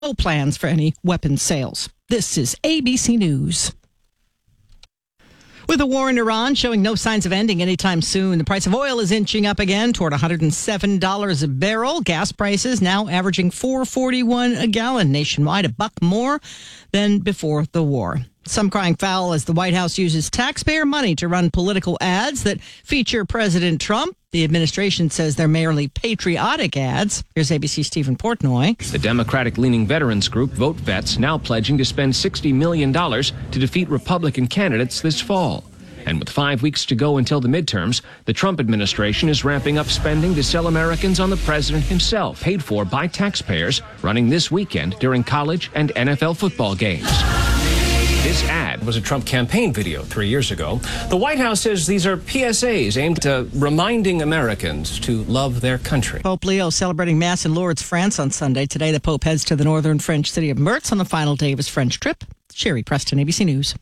no plans for any weapons sales. This is ABC News. With the war in Iran showing no signs of ending anytime soon, the price of oil is inching up again toward $107 a barrel. Gas prices now averaging $4.41 a gallon nationwide, $1 more than before the war. Some crying foul as the White House uses taxpayer money to run political ads that feature President Trump. The administration says they're merely patriotic ads. Here's ABC Stephen Portnoy. The Democratic-leaning veterans group Vote Vets now pledging to spend $60 million to defeat Republican candidates this fall. And with 5 weeks to go until the midterms, the Trump administration is ramping up spending to sell Americans on the president himself, paid for by taxpayers, running this weekend during college and NFL football games. This ad was a Trump campaign video 3 years ago. The White House says these are PSAs aimed at reminding Americans to love their country. Pope Leo celebrating Mass in Lourdes, France on Sunday. Today, the Pope heads to the northern French city of Metz on the final day of his French trip. Sherry Preston, ABC News.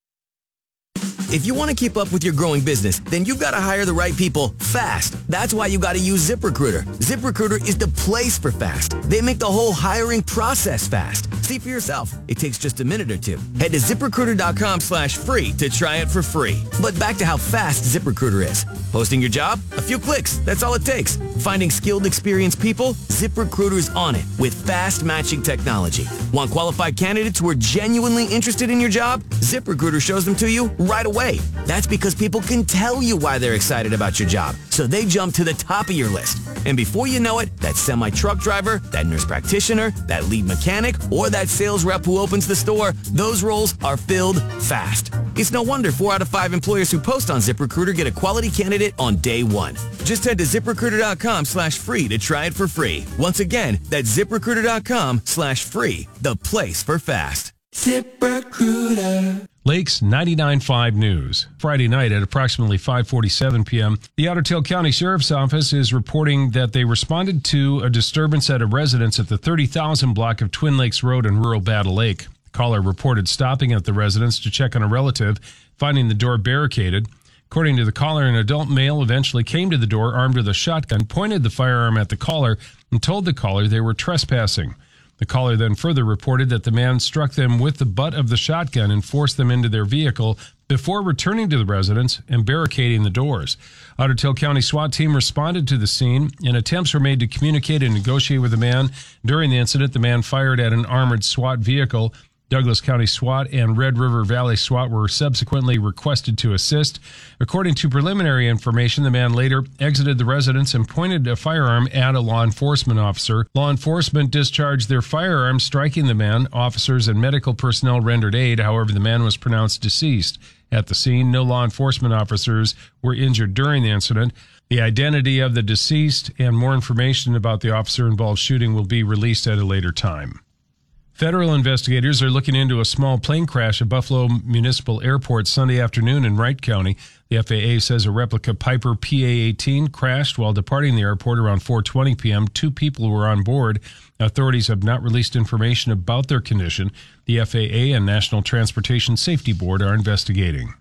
If you want to keep up with your growing business, then you've got to hire the right people fast. That's why you got to use ZipRecruiter. ZipRecruiter is the place for fast. They make the whole hiring process fast. See for yourself. It takes just a minute or two. Head to ZipRecruiter.com/free to try it for free. But back to how fast ZipRecruiter is. Posting your job? A few clicks. That's all it takes. Finding skilled, experienced people? ZipRecruiter's on it with fast matching technology. Want qualified candidates who are genuinely interested in your job? ZipRecruiter shows them to you right away. That's because people can tell you why they're excited about your job, so they jump to the top of your list. And before you know it, that semi-truck driver, that nurse practitioner, that lead mechanic, or that sales rep who opens the store, those roles are filled fast. It's no wonder 4 out of 5 employers who post on ZipRecruiter get a quality candidate on day one. Just head to ZipRecruiter.com/free to try it for free. Once again, that's ZipRecruiter.com/free, the place for fast. ZipRecruiter. Lakes 99.5 News. Friday night at approximately 5:47 p.m., the Otter Tail County Sheriff's Office is reporting that they responded to a disturbance at a residence at the 30,000 block of Twin Lakes Road in rural Battle Lake. The caller reported stopping at the residence to check on a relative, finding the door barricaded. According to the caller, an adult male eventually came to the door armed with a shotgun, pointed the firearm at the caller, and told the caller they were trespassing. The caller then further reported that the man struck them with the butt of the shotgun and forced them into their vehicle before returning to the residence and barricading the doors. Otter Tail County SWAT team responded to the scene, and attempts were made to communicate and negotiate with the man. During the incident, the man fired at an armored SWAT vehicle. Douglas County SWAT and Red River Valley SWAT were subsequently requested to assist. According to preliminary information, the man later exited the residence and pointed a firearm at a law enforcement officer. Law enforcement discharged their firearms, striking the man. Officers and medical personnel rendered aid. However, the man was pronounced deceased. At the scene, no law enforcement officers were injured during the incident. The identity of the deceased and more information about the officer-involved shooting will be released at a later time. Federal investigators are looking into a small plane crash at Buffalo Municipal Airport Sunday afternoon in Wright County. The FAA says a replica Piper PA-18 crashed while departing the airport around 4:20 p.m. 2 people were on board. Authorities have not released information about their condition. The FAA and National Transportation Safety Board are investigating.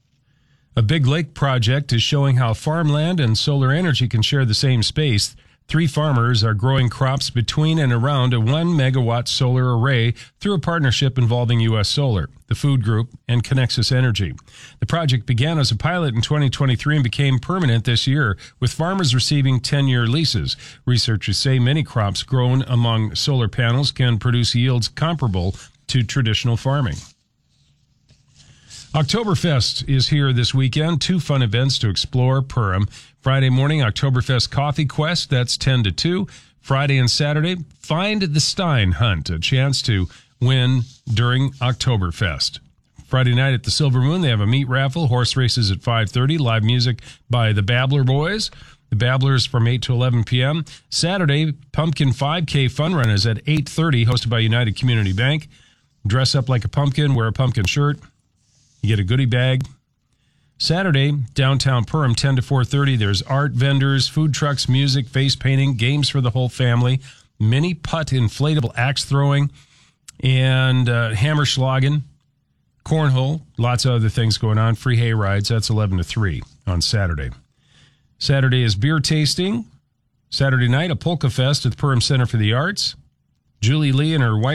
A Big Lake project is showing how farmland and solar energy can share the same space. 3 farmers are growing crops between and around a 1 megawatt solar array through a partnership involving U.S. Solar, the Food Group, and Connexus Energy. The project began as a pilot in 2023 and became permanent this year, with farmers receiving 10-year leases. Researchers say many crops grown among solar panels can produce yields comparable to traditional farming. Oktoberfest is here this weekend. 2 fun events to explore. Purim. Friday morning, Oktoberfest Coffee Quest. That's 10 to 2. Friday and Saturday, Find the Stein Hunt. A chance to win during Oktoberfest. Friday night at the Silver Moon, they have a meat raffle. Horse races at 5:30. Live music by the Babbler Boys. The Babblers from 8 to 11 p.m. Saturday, Pumpkin 5K Fun Run is at 8:30, hosted by United Community Bank. Dress up like a pumpkin, wear a pumpkin shirt. You get a goodie bag. Saturday, downtown Purim, 10 to 4:30. There's art vendors, food trucks, music, face painting, games for the whole family, mini putt inflatable axe throwing, and hammerschlagen, cornhole, lots of other things going on. Free hay rides. That's 11 to 3 on Saturday. Saturday is beer tasting. Saturday night, a polka fest at the Purim Center for the Arts. Julie Lee and her wife